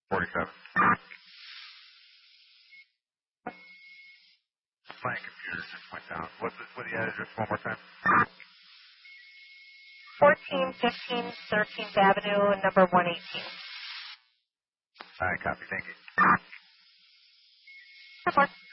47. My computer just went down. What's the address one more time? 1415 13th Avenue, number 118. All right, copy. Thank you. Report.